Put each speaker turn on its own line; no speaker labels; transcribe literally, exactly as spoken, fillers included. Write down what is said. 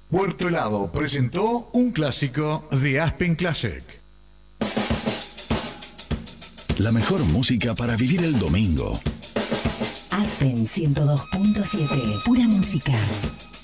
Puerto Helado presentó un clásico de Aspen Classic.
La mejor música para vivir el domingo.
Aspen ciento dos punto siete. Pura música.